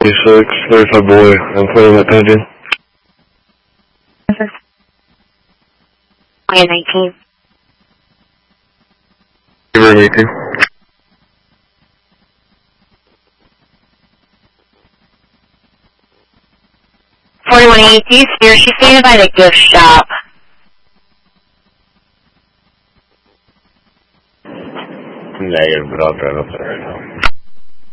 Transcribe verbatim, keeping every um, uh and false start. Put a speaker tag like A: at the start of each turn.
A: twenty-six, thirty-five boy. I'm putting that page in.
B: twenty nineteen.
A: You bring me too.
B: forty-one eighty, here. She's standing by the gift shop.
A: Negative, but I'll drive up there.